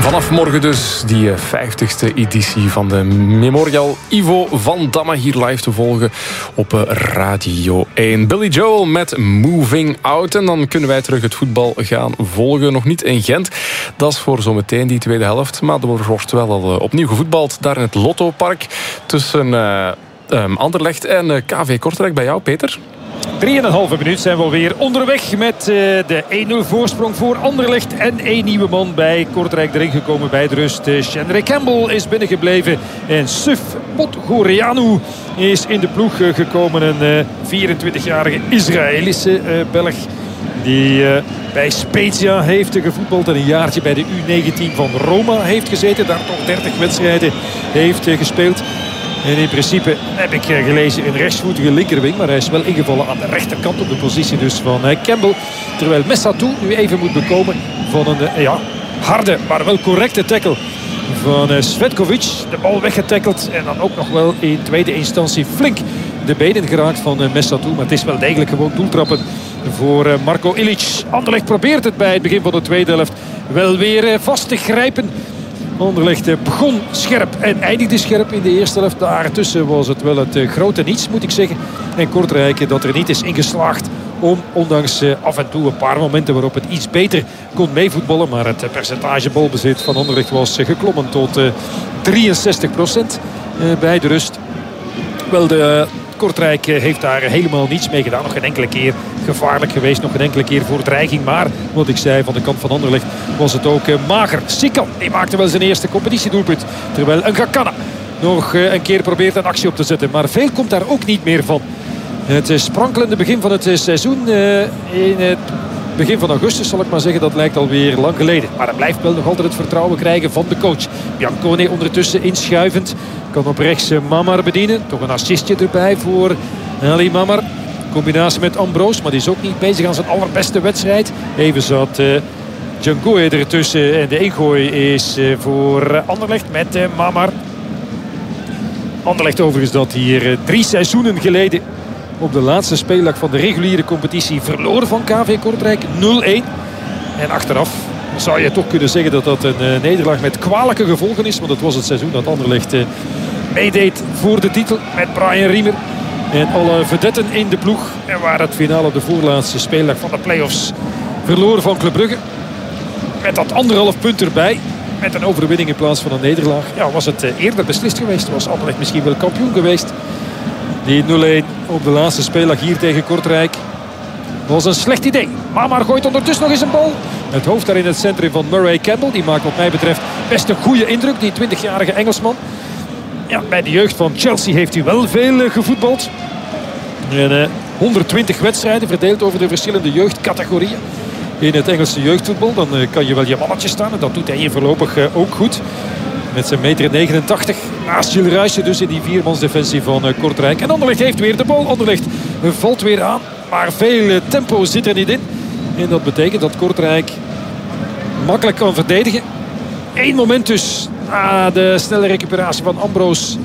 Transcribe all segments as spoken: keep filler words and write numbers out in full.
Vanaf morgen dus die vijftigste editie van de Memorial Ivo van Damme hier live te volgen op Radio één. Billy Joel met Moving Out. En dan kunnen wij terug het voetbal gaan volgen. Nog niet in Gent. Dat is voor zometeen die tweede helft. Maar er wordt wel al opnieuw gevoetbald daar in het Lottopark tussen uh, um, Anderlecht en uh, K V Kortrijk. Bij jou, Peter? drieënhalve minuut zijn we alweer onderweg met uh, de één nul voorsprong voor Anderlecht. En één nieuwe man bij Kortrijk erin gekomen bij de rust. Uh, Shenry Campbell is binnengebleven. En Suf Podgorianu is in de ploeg uh, gekomen. Een uh, vierentwintigjarige Israëlische uh, Belg. Die uh, bij Spezia heeft gevoetbald. En een jaartje bij de U negentien van Roma heeft gezeten. Daar toch dertig wedstrijden heeft uh, gespeeld. En in principe heb ik gelezen een rechtsvoetige linkerwing. Maar hij is wel ingevallen aan de rechterkant op de positie dus van Campbell. Terwijl Messatou nu even moet bekomen van een ja, harde, maar wel correcte tackle van Svetkovic. De bal weggetackeld en dan ook nog wel in tweede instantie flink de benen geraakt van Messatou. Maar het is wel degelijk gewoon doeltrappen voor Marko Ilic. Anderlecht probeert het bij het begin van de tweede helft wel weer vast te grijpen. Anderlecht begon scherp en eindigde scherp in de eerste helft. Daartussen was het wel het grote niets, moet ik zeggen. En Kortrijk dat er niet is ingeslaagd om, ondanks af en toe een paar momenten waarop het iets beter kon meevoetballen. Maar het percentage balbezit van Anderlecht was geklommen tot drieënzestig procent bij de rust. Wel, de Kortrijk heeft daar helemaal niets mee gedaan. Nog geen enkele keer gevaarlijk geweest. Nog geen enkele keer voor dreiging. Maar wat ik zei, van de kant van Anderlecht was het ook mager. Sikan, die maakte wel zijn eerste competitiedoelpunt. Terwijl een Gakana nog een keer probeert een actie op te zetten. Maar veel komt daar ook niet meer van. Het sprankelende begin van het seizoen in het begin van augustus, zal ik maar zeggen, dat lijkt alweer lang geleden. Maar hij blijft wel nog altijd het vertrouwen krijgen van de coach. Biancone ondertussen inschuivend. Kan op rechts Mamar bedienen. Toch een assistje erbij voor Ali Mamar. Combinatie met Ambroos, maar die is ook niet bezig aan zijn allerbeste wedstrijd. Even zat uh, Djangoe ertussen. En de ingooi is uh, voor Anderlecht met uh, Mamar. Anderlecht overigens dat hier uh, drie seizoenen geleden op de laatste speeldag van de reguliere competitie verloor van K V Kortrijk. nul een. En achteraf zou je toch kunnen zeggen dat dat een uh, nederlaag met kwalijke gevolgen is. Want het was het seizoen dat Anderlecht uh, meedeed voor de titel met Brian Riemer. En alle vedetten in de ploeg. En waar het finale de voorlaatste speeldag van de play-offs verloor van Club Brugge. Met dat anderhalf punt erbij. Met een overwinning in plaats van een nederlaag. Ja, was het uh, eerder beslist geweest. Was Anderlecht misschien wel kampioen geweest. Die nul een op de laatste speeldag hier tegen Kortrijk was een slecht idee. Mamar gooit ondertussen nog eens een bal. Het hoofd daar in het centrum van Murray Campbell. Die maakt wat mij betreft best een goede indruk. Die twintigjarige Engelsman. Ja, bij de jeugd van Chelsea heeft hij wel veel uh, gevoetbald. En, uh, honderdtwintig wedstrijden verdeeld over de verschillende jeugdcategorieën. In het Engelse jeugdvoetbal. Dan uh, kan je wel je mannetje staan. En dat doet hij hier voorlopig uh, ook goed. Met zijn meter negenentachtig. Naast Gilles Ruijsen dus in die viermansdefensie van uh, Kortrijk. En Anderlecht heeft weer de bal. Anderlecht uh, valt weer aan. Maar veel uh, tempo zit er niet in. En dat betekent dat Kortrijk makkelijk kan verdedigen. Eén moment dus. Na de snelle recuperatie van Ambroos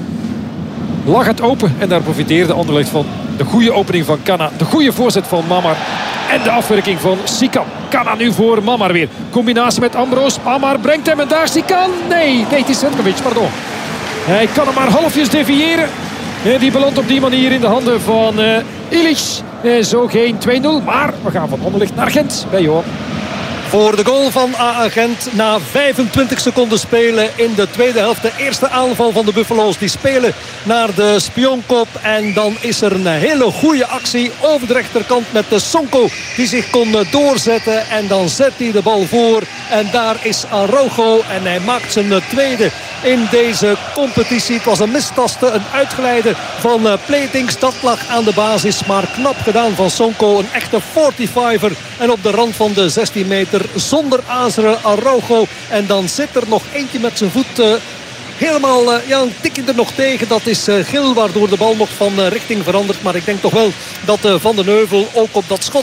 lag het open. En daar profiteerde Anderlecht van. De goede opening van Kana. De goede voorzet van Mamar. En de afwerking van Sikan. Kana nu voor Mamar weer. Combinatie met Ambroos. Mamar brengt hem en daar Sikan. Nee, nee, het is Svetkovic, pardon. Hij kan hem maar halfjes deviëren. Die belandt op die manier in de handen van uh, Ilic. Uh, zo geen twee nul. Maar we gaan van Anderlecht naar Gent bij Johan. Voor de goal van A A Gent na vijfentwintig seconden spelen in de tweede helft. De eerste aanval van de Buffalo's. Die spelen naar de spionkop. En dan is er een hele goede actie over de rechterkant met de Sonko. Die zich kon doorzetten. En dan zet hij de bal voor. En daar is Araujo. En hij maakt zijn tweede in deze competitie. Het was een mistaste, een uitglijden van Platings. Dat lag aan de basis. Maar knap gedaan van Sonko. Een echte vijfenveertiger. En op de rand van de zestien meter. Zonder azeren Araujo. En dan zit er nog eentje met zijn voet uh, helemaal uh, ja, een tikje er nog tegen. Dat is uh, Gil, waardoor de bal nog van uh, richting verandert. Maar ik denk toch wel dat uh, Van den Heuvel ook op dat schot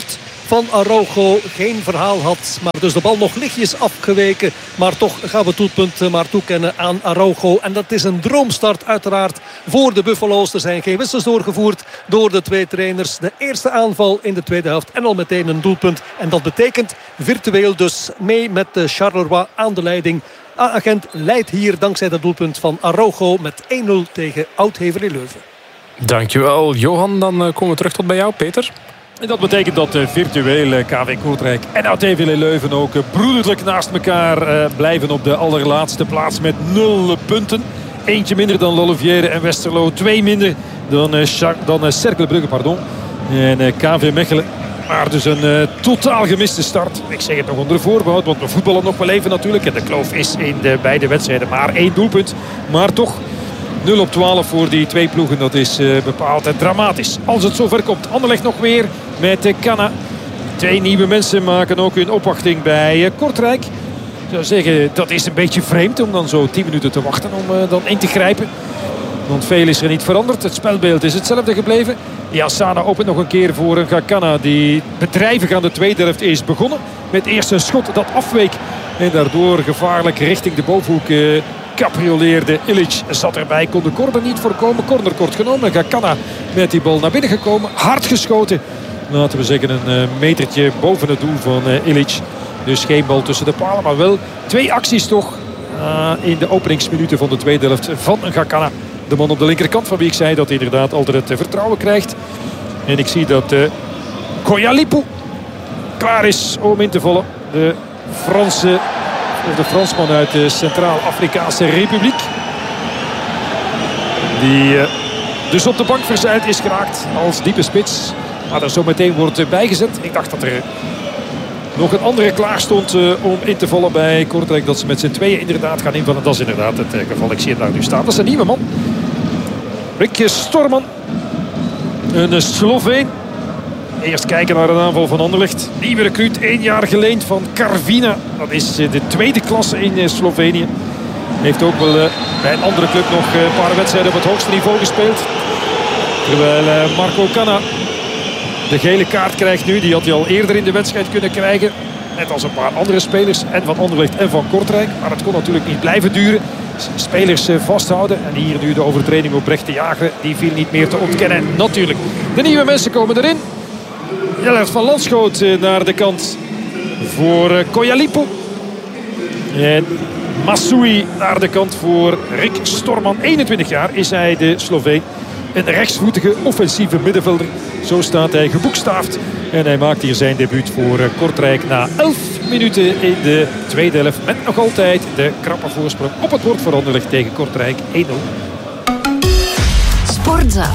van Araujo geen verhaal had. Maar dus de bal nog lichtjes afgeweken. Maar toch gaan we het doelpunt maar toekennen aan Araujo. En dat is een droomstart uiteraard voor de Buffalo's. Er zijn geen wissels doorgevoerd door de twee trainers. De eerste aanval in de tweede helft en al meteen een doelpunt. En dat betekent virtueel dus mee met de Charleroi aan de leiding. A-agent leidt hier dankzij dat doelpunt van Araujo met één nul tegen Oud-Heverlee Leuven. Dankjewel Johan. Dan komen we terug tot bij jou, Peter. En dat betekent dat uh, virtueel K V Kortrijk en Oud-Heverlee Leuven ook uh, broederlijk naast elkaar uh, blijven op de allerlaatste plaats met nul punten. Eentje minder dan Lollivière en Westerlo. Twee minder dan, uh, Char- dan uh, Cercle Brugge, pardon. En uh, K V Mechelen. Maar dus een uh, totaal gemiste start. Ik zeg het nog onder voorbehoud, want we voetballen nog wel even natuurlijk. En de kloof is in de beide wedstrijden maar één doelpunt. Maar toch nul op twaalf voor die twee ploegen. Dat is uh, bepaald en dramatisch. Als het zover komt. Anderlecht nog weer met uh, Canna. Twee nieuwe mensen maken ook hun opwachting bij uh, Kortrijk. Ik zou zeggen, dat is een beetje vreemd om dan zo tien minuten te wachten om uh, dan in te grijpen. Want veel is er niet veranderd. Het spelbeeld is hetzelfde gebleven. Ja, Sana opent nog een keer voor een Gakana die bedrijvig aan de tweede helft is begonnen. Met eerst een schot dat afweek. En daardoor gevaarlijk richting de bovenhoek uh, caprioleerde. Ilic zat erbij, kon de corner niet voorkomen. Corner kort genomen. Gakana met die bal naar binnen gekomen. Hard geschoten. Laten we zeggen een uh, metertje boven het doel van uh, Ilic. Dus geen bal tussen de palen, maar wel twee acties toch. Uh, in de openingsminuten van de tweede helft van een Gakana. De man op de linkerkant van wie ik zei dat hij inderdaad altijd het vertrouwen krijgt. En ik zie dat uh, Koyalipu klaar is om in te vallen. De Franse, of de Fransman uit de Centraal-Afrikaanse Republiek. Die uh, dus op de bank verzeild is geraakt als diepe spits. Maar er zo meteen wordt uh, bijgezet. Ik dacht dat er nog een andere klaar stond uh, om in te vallen bij Kortrijk. Dat ze met z'n tweeën inderdaad gaan invallen. Dat is inderdaad het uh, geval. Ik zie het daar nu staan. Dat is een nieuwe man. Rick Storman. Een Sloveen. Eerst kijken naar een aanval van Anderlecht. Nieuwe recruut, één jaar geleend van Karvina. Dat is de tweede klasse in Slovenië. Heeft ook wel uh, bij een andere club nog een paar wedstrijden op het hoogste niveau gespeeld. Terwijl uh, Marco Canna de gele kaart krijgt nu. Die had hij al eerder in de wedstrijd kunnen krijgen. Net als een paar andere spelers. En van Anderlecht en van Kortrijk. Maar het kon natuurlijk niet blijven duren. Spelers vasthouden. En hier nu de overtreding op Brecht de Jager. Die viel niet meer te ontkennen. Natuurlijk. De nieuwe mensen komen erin. Jellert van Landschoot naar de kant voor Koyalipu. En Masui naar de kant voor Rick Storman. eenentwintig jaar is hij, de Sloveen. Een rechtsvoetige offensieve middenvelder. Zo staat hij geboekstaafd. En hij maakt hier zijn debuut voor Kortrijk na elf minuten in de tweede helft. Met nog altijd de krappe voorsprong op het bord voor Anderlecht tegen Kortrijk één nul. Sportza.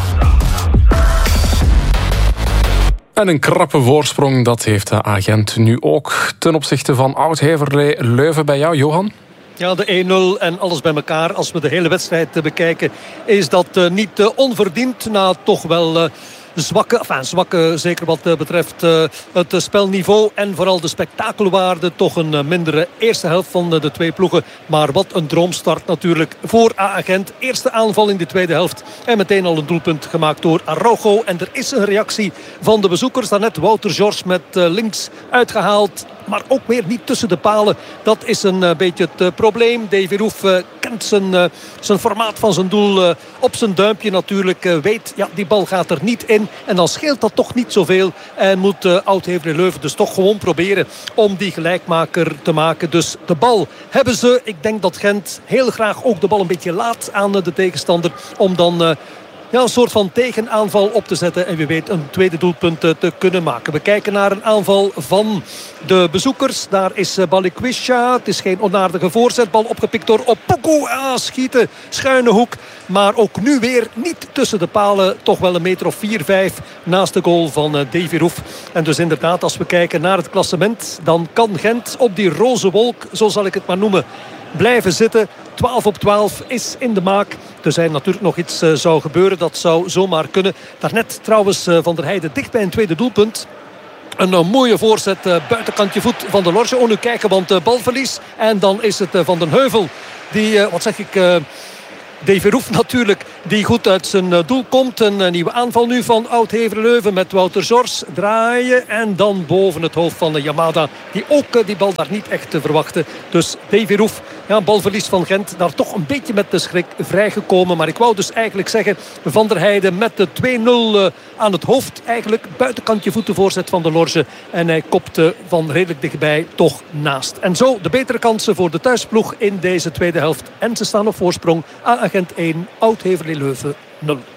En een krappe voorsprong, dat heeft de agent nu ook ten opzichte van Oud-Heverlee Leuven bij jou, Johan. Ja, de één nul en alles bij elkaar. Als we de hele wedstrijd bekijken, is dat uh, niet uh, onverdiend. Na toch wel uh, zwakke, enfin, zwakke, zeker wat uh, betreft uh, het uh, spelniveau en vooral de spektakelwaarde. Toch een uh, mindere eerste helft van uh, de twee ploegen. Maar wat een droomstart natuurlijk voor A-agent. Eerste aanval in de tweede helft. En meteen al een doelpunt gemaakt door Araujo. En er is een reactie van de bezoekers. Daarnet Wouter George met uh, links uitgehaald. Maar ook weer niet tussen de palen. Dat is een uh, beetje het uh, probleem. Davy Roef uh, kent zijn, uh, zijn formaat van zijn doel uh, op zijn duimpje natuurlijk. Uh, weet, ja, die bal gaat er niet in. En dan scheelt dat toch niet zoveel. En moet uh, Oud-Heverlee Leuven dus toch gewoon proberen om die gelijkmaker te maken. Dus de bal hebben ze. Ik denk dat Gent heel graag ook de bal een beetje laat aan uh, de tegenstander. Om dan... Uh, Ja, een soort van tegenaanval op te zetten. En wie weet een tweede doelpunt te kunnen maken. We kijken naar een aanval van de bezoekers. Daar is Balikwisha. Het is geen onaardige voorzetbal. Opgepikt door Opoku. Ah, schieten. Schuine hoek. Maar ook nu weer niet tussen de palen. Toch wel een meter of vier, vijf naast de goal van Davy Roef. En dus inderdaad, als we kijken naar het klassement, dan kan Gent op die roze wolk, zo zal ik het maar noemen, blijven zitten. twaalf op twaalf is in de maak. Er zijn natuurlijk nog iets uh, zou gebeuren. Dat zou zomaar kunnen. Daarnet trouwens uh, Van der Heijden dicht bij een tweede doelpunt. Een uh, mooie voorzet. Uh, buitenkantje voet van de Lorge. Oh, nu kijken, want uh, balverlies. En dan is het uh, Van den Heuvel. Die, uh, wat zeg ik... Uh, Davy Roef natuurlijk, die goed uit zijn doel komt. Een nieuwe aanval nu van Oud-Heverleuven met Wouter Zors. Draaien en dan boven het hoofd van de Yamada. Die ook die bal daar niet echt te verwachten. Dus Davy Roef, ja, balverlies van Gent. Daar toch een beetje met de schrik vrijgekomen. Maar ik wou dus eigenlijk zeggen, Van der Heijden met de twee nul aan het hoofd. Eigenlijk buitenkantje voetenvoorzet van de Lorge. En hij kopte van redelijk dichtbij toch naast. En zo de betere kansen voor de thuisploeg in deze tweede helft. En ze staan op voorsprong. A A Gent één, Oud-Heverlee Leuven nul.